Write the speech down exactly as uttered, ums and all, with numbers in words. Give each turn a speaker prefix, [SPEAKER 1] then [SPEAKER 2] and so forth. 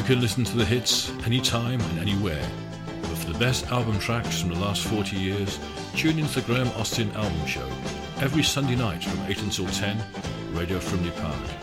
[SPEAKER 1] can listen to the hits anytime and anywhere. But for the best album tracks from the last forty years, tune into the Graham Austin Album Show every Sunday night from eight until ten, Radio Frimley Park.